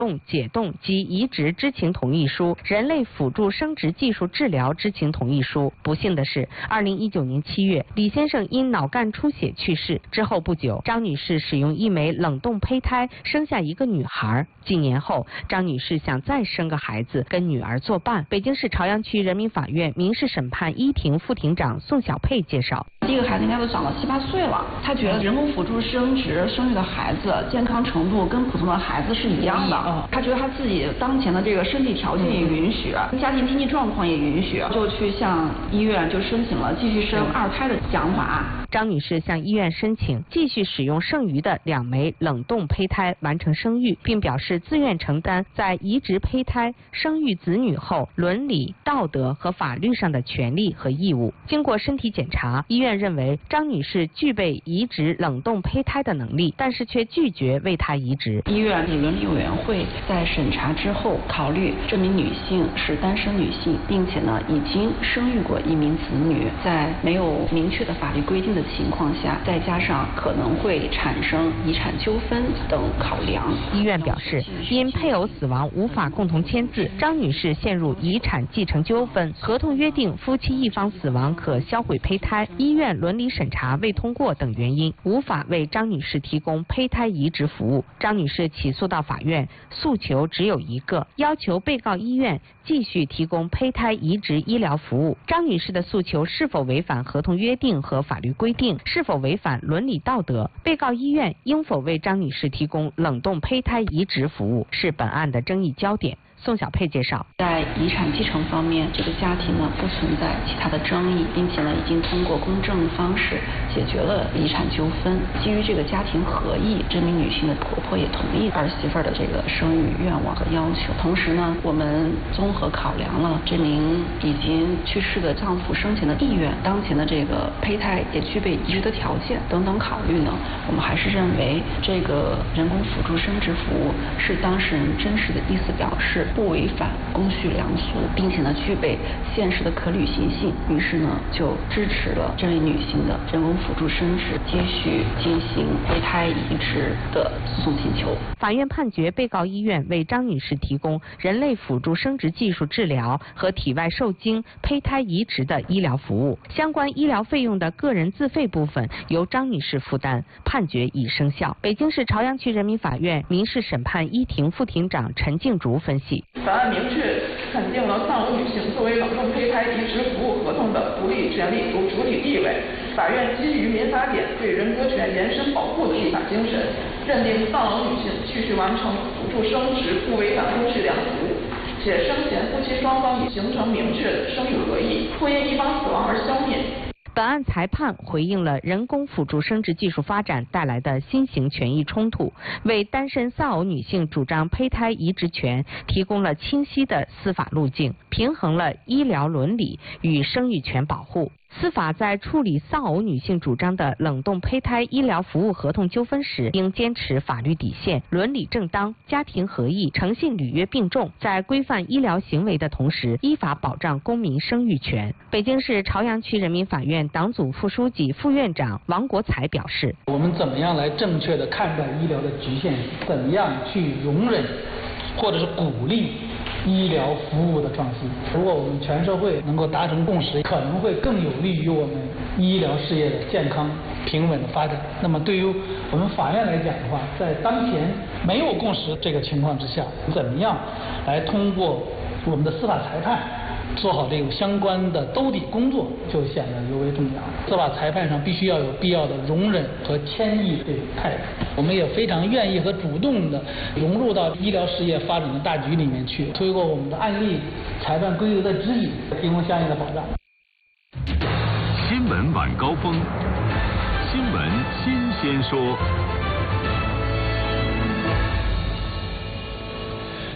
冻、解冻及移植知情同意书、人类辅助生殖技术治疗知情同意书。不幸的是，2019年7月，李先生因脑干出血去世。之后不久，张女士使用一枚冷冻胚胎生下一个女孩。几年后，张女士想再生个孩子，跟女儿作伴。北京市朝阳区人民法院民事审判一庭副庭长宋小佩介绍， 第一个孩子应该都长到7、8岁了，他觉得人工辅助生殖生育的孩子健康程度跟普通的孩子是一样的，他觉得他自己当前的这个身体条件也允许，家庭经济状况也允许，就去向医院就申请了继续生2胎的想法。 张女士向医院申请继续使用剩余的2枚冷冻胚胎完成生育，并表示自愿承担在移植胚胎、生育子女后伦理、道德和法律上的权利和义务。经过身体检查，医院认为张女士具备移植冷冻胚胎的能力，但是却拒绝为她移植。 医院的伦理委员会在审查之后，考虑这名女性是单身女性，并且呢已经生育过1名子女，在没有明确的法律规定的情况下，再加上可能会产生遗产纠纷等考量， 医院表示，因配偶死亡无法共同签字，张女士陷入遗产继承纠纷，合同约定夫妻一方死亡可销毁胚胎，医院伦理审查未通过等原因，无法为张女士提供胚胎移植服务。张女士起诉到法院，诉求只有一个，要求被告医院继续提供胚胎移植医疗服务。张女士的诉求是否违反合同约定和法律规定，是否违反伦理道德，被告医院应否为张女士提供冷冻胚胎移植服务，是本案的争议焦点。宋小佩介绍， 在遗产继承方面，这个家庭呢不存在其他的争议，并且呢已经通过公证的方式解决了遗产纠纷。基于这个家庭合意，这名女性的婆婆也同意儿媳妇的这个生育愿望和要求。同时呢，我们综合考量了这名已经去世的丈夫生前的意愿，当前的这个胚胎也具备移植的条件等等考虑呢，我们还是认为这个人工辅助生殖服务是当事人真实的意思表示，不违反公序良俗，并且呢具备现实的可履行性，于是呢就支持了这位女性的人工辅助生殖接续进行胚胎移植的诉讼请求。 法院判决被告医院为张女士提供人类辅助生殖技术治疗和体外受精胚胎移植的医疗服务，相关医疗费用的个人自费部分由张女士负担，判决已生效。北京市朝阳区人民法院民事审判一庭副庭长陈静竹分析， 本案明确肯定了丧偶女性作为冷冻胚胎移植服务合同的独立权利和主体地位。法院基于民法典对人格权延伸保护的立法精神，认定丧偶女性继续完成辅助生殖不违反公序良俗，且生前夫妻双方已形成明确的生育合意，不因一方死亡而消灭。 本案裁判回应了人工辅助生殖技术发展带来的新型权益冲突，为单身丧偶女性主张胚胎移植权提供了清晰的司法路径，平衡了医疗伦理与生育权保护。司法在处理丧偶女性主张的冷冻胚胎医疗服务合同纠纷时，应坚持法律底线、伦理正当、家庭合意、诚信履约并重，在规范医疗行为的同时，依法保障公民生育权。北京市朝阳区人民法院党组副书记、副院长王国才表示， 我们怎么样来正确的看待医疗的局限，怎么样去容忍或者是鼓励医疗服务的创新。如果我们全社会能够达成共识，可能会更有利于我们医疗事业的健康平稳的发展。那么对于我们法院来讲的话，在当前没有共识这个情况之下，怎么样来通过我们的司法裁判做好这个相关的兜底工作，就显得尤为重要。司法裁判上必须要有必要的容忍和谦抑这种态度。我们也非常愿意和主动的融入到医疗事业发展的大局里面去，推过我们的案例、裁判规则的指引，提供相应的保障。 新闻晚高峰，新闻新鲜说。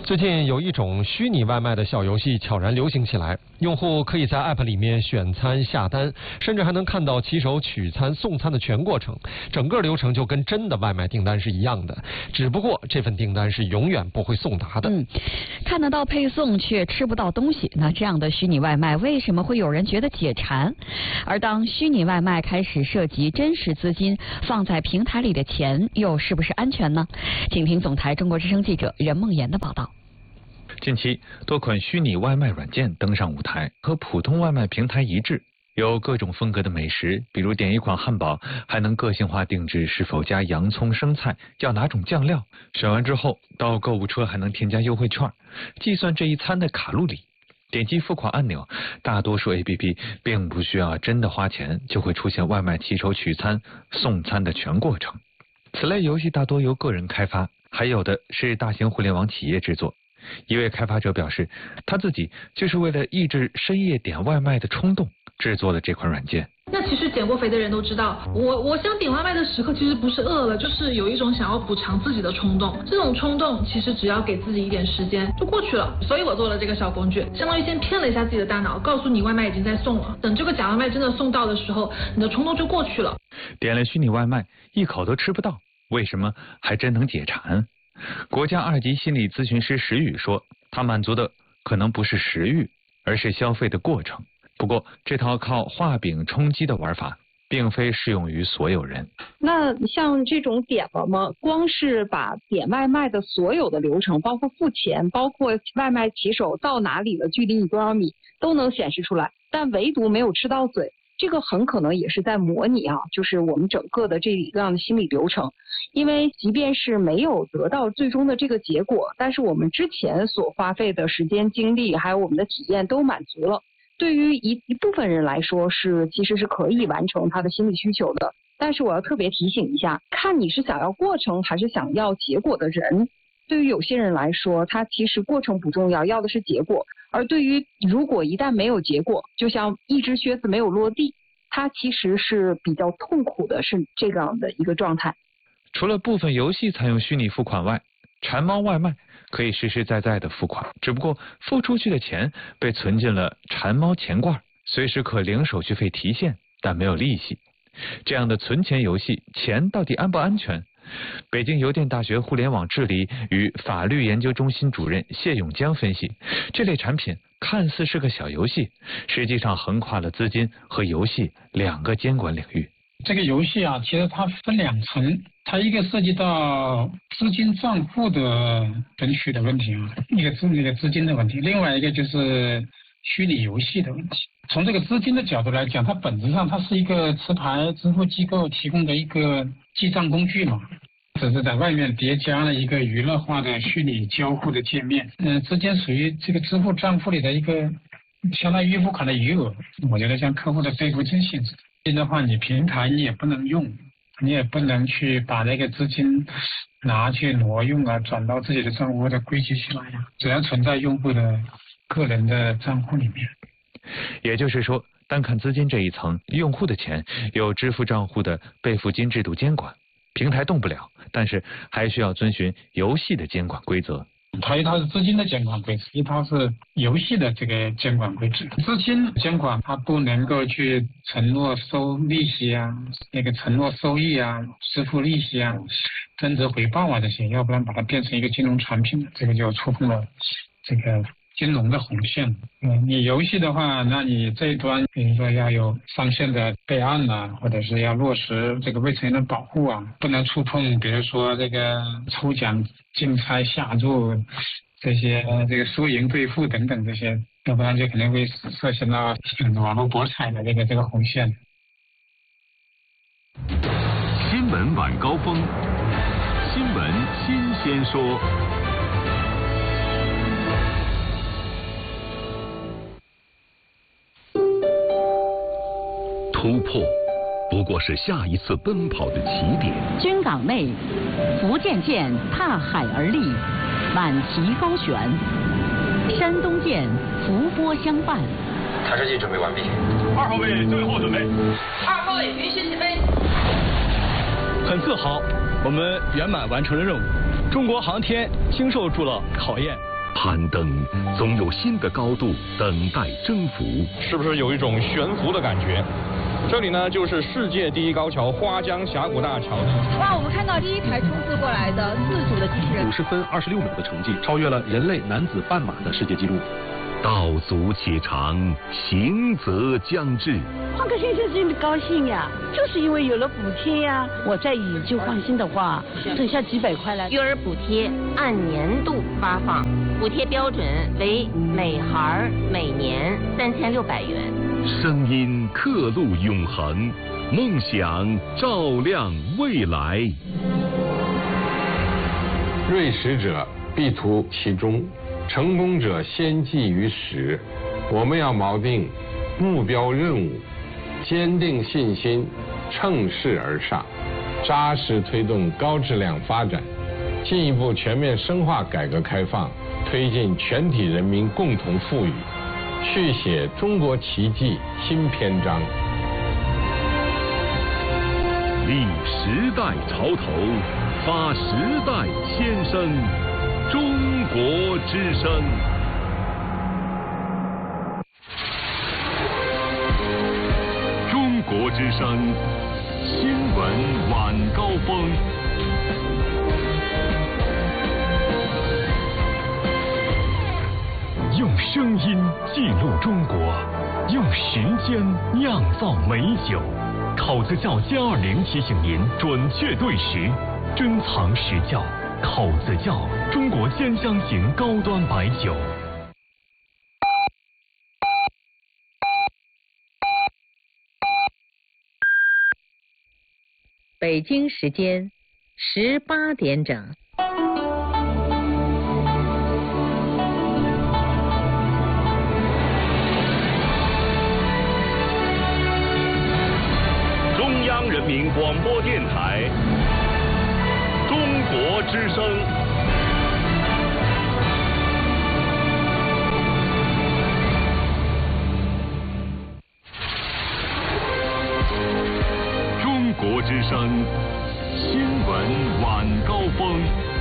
最近有一种虚拟外卖的小游戏悄然流行起来，用户可以在 App 里面选餐下单，甚至还能看到骑手取餐送餐的全过程，整个流程就跟真的外卖订单是一样的，只不过这份订单是永远不会送达的。 看得到配送却吃不到东西，那这样的虚拟外卖为什么会有人觉得解馋？而当虚拟外卖开始涉及真实资金放在平台里的钱，又是不是安全呢？请听总台中国之声记者任梦妍的报道。 近期，多款虚拟外卖软件登上舞台，和普通外卖平台一致，有各种风格的美食，比如点一款汉堡，还能个性化定制是否加洋葱、生菜，要哪种酱料。选完之后，到购物车还能添加优惠券，计算这一餐的卡路里。点击付款按钮，大多数 APP 并不需要真的花钱，就会出现外卖骑手取餐、送餐的全过程。此类游戏大多由个人开发，还有的是大型互联网企业制作。一位开发者表示，他自己就是为了抑制深夜点外卖的冲动，制作了这款软件。 那其实减过肥的人都知道，我想点外卖的时刻其实不是饿了，就是有一种想要补偿自己的冲动。这种冲动其实只要给自己一点时间就过去了。所以我做了这个小工具，相当于先骗了一下自己的大脑，告诉你外卖已经在送了。等这个假外卖真的送到的时候，你的冲动就过去了。 点了虚拟外卖，一口都吃不到，为什么还真能解馋？国家2级心理咨询师石宇说，他满足的可能不是食欲，而是消费的过程。不过，这套靠画饼充饥的玩法，并非适用于所有人。 那像这种点了吗？光是把点外卖的所有的流程，包括付钱，包括外卖骑手到哪里了，距离你多少米，都能显示出来，但唯独没有吃到嘴。这个很可能也是在模拟就是我们整个的这样的心理流程，因为即便是没有得到最终的这个结果，但是我们之前所花费的时间、精力，还有我们的体验都满足了。对于一部分人来说，其实是可以完成他的心理需求的。但是我要特别提醒一下，看你是想要过程还是想要结果的人。对于有些人来说，他其实过程不重要，要的是结果。而对于如果一旦没有结果，就像一只靴子没有落地，他其实是比较痛苦的，是这样的一个状态。 除了部分游戏采用虚拟付款外，馋猫外卖可以实实在在的付款，只不过付出去的钱被存进了馋猫钱罐，随时可零手续费提现，但没有利息。这样的存钱游戏，钱到底安不安全？北京邮电大学互联网治理与法律研究中心主任谢永江分析，这类产品看似是个小游戏，实际上横跨了资金和游戏2个监管领域。 这个游戏其实它分2层，它一个涉及到资金账户的存取的问题一个是那个资金的问题，另外一个就是虚拟游戏的问题。从这个资金的角度来讲，它本质上它是一个持牌支付机构提供的一个记账工具嘛，只是在外面叠加了一个娱乐化的虚拟交互的界面。资金属于这个支付账户里的一个相当于付款的余额，我觉得像客户的备付金性质。的话，你平台你也不能用，你也不能去把那个资金拿去挪用转到自己的账户或者归集起来只要存在用户的个人的账户里面。 也就是说，单看资金这一层，用户的钱有支付账户的备付金制度监管，平台动不了，但是还需要遵循游戏的监管规则。 它一套是资金的监管规则，一套是游戏的这个监管规则。资金监管它不能够去承诺收利息那个承诺收益支付利息增值回报这些，要不然把它变成一个金融产品，这个就触碰了这个金融的红线。你游戏的话，那你这一端比如说要有上线的备案或者是要落实这个未成年人保护不能触碰比如说这个抽奖竞猜下注这些这个输赢兑付等等这些，要不然就可能会涉及到网络博彩的这个红线。 新闻晚高峰，新闻新鲜说。突破不过是下一次奔跑的起点。 军港内，福建舰踏海而立，满旗高悬；山东舰伏波相伴。 塔车机准备完毕。 2号位最后准备。 2号位允许起飞。 很自豪，我们圆满完成了任务。中国航天经受住了考验。 攀登总有新的高度等待征服。 是不是有一种悬浮的感觉？这里呢，就是世界第一高桥花江峡谷大桥。 哇，我们看到第一台冲刺过来的自主的机器人， 50分26秒的成绩，超越了人类男子半马的世界纪录。 道阻且长，行则将至。 换个先生真的高兴呀，就是因为有了补贴呀。我再以旧换新的话，省下几百块来。 育儿补贴按年度发放，补贴标准为每孩每年3600元。 声音刻录永恒，梦想照亮未来。 锐实者必图其中，成功者先记于始。我们要锚定目标任务，坚定信心，乘势而上，扎实推动高质量发展，进一步全面深化改革开放，推进全体人民共同富裕，续写中国奇迹新篇章。 立时代潮头，发时代先声，中国之声。中国之声新闻晚高峰。用声音记录中国，用时间酿造美酒。口子窖+20提醒您准确对时，珍藏实窖。口子窖，中国10香型高端白酒。 北京时间18点整。 中央人民广播电台，中国之声。中国之声新闻晚高峰。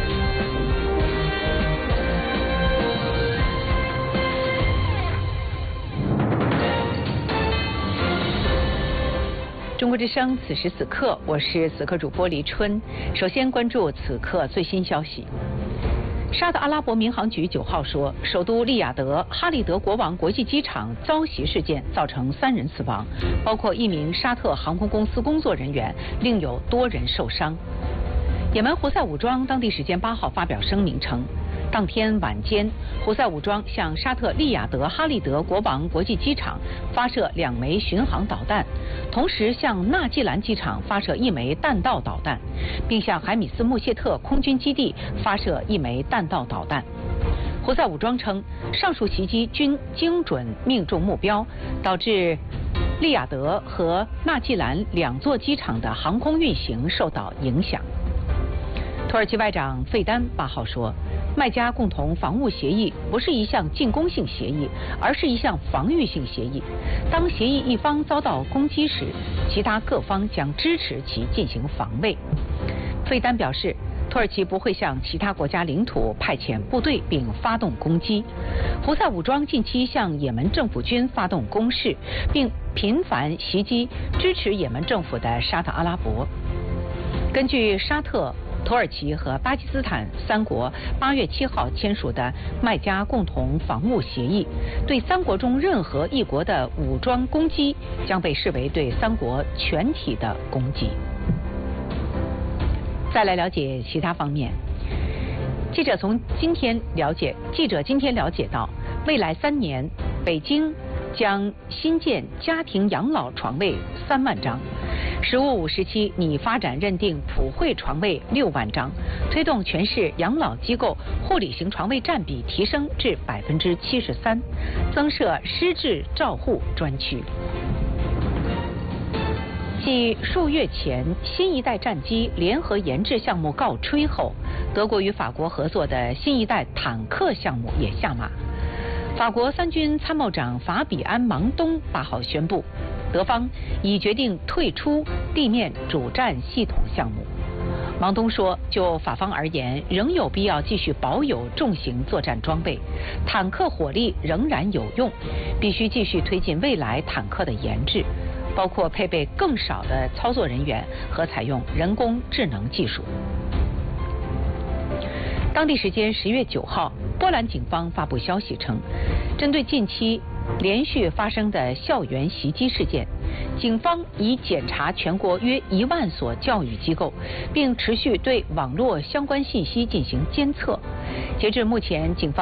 中国之声，此时此刻，我是此刻主播黎春。首先关注此刻最新消息。沙特阿拉伯民航局9号说，首都利雅得哈利德国王国际机场遭袭事件造成3人死亡，包括1名沙特航空公司工作人员，另有多人受伤。也门胡塞武装当地时间8号发表声明称，当天晚间，胡塞武装向沙特利雅得哈利德国王国际机场发射2枚巡航导弹，同时向纳季兰机场发射1枚弹道导弹，并向海米斯穆谢特空军基地发射1枚弹道导弹。胡塞武装称，上述袭击均精准命中目标，导致利雅得和纳季兰2座机场的航空运行受到影响。土耳其外长费丹8号说，麦加共同防务协议不是一项进攻性协议，而是一项防御性协议。当协议一方遭到攻击时，其他各方将支持其进行防卫。费丹表示，土耳其不会向其他国家领土派遣部队并发动攻击。胡塞武装近期向也门政府军发动攻势，并频繁袭击支持也门政府的沙特阿拉伯。根据沙特、土耳其和巴基斯坦3国8月7号签署的麦加共同防务协议，对3国中任何一国的武装攻击将被视为对3国全体的攻击。再来了解其他方面，记者今天了解到，未来3年，北京将新建家庭养老床位3万张。15-5时期拟发展认定普惠床位6万张，推动全市养老机构护理型床位占比提升至73%，增设失智照护专区。继数月前新一代战机联合研制项目告吹后，德国与法国合作的新一代坦克项目也下马。法国3军参谋长法比安·芒东8号宣布，德方已决定退出地面主战系统项目。 王东说，就法方而言，仍有必要继续保有重型作战装备，坦克火力仍然有用，必须继续推进未来坦克的研制，包括配备更少的操作人员和采用人工智能技术。当地时间10月9号，波兰警方发布消息称，针对近期连续发生的校园袭击事件，警方已检查全国约1万所教育机构，并持续对网络相关信息进行监测。截至目前，警方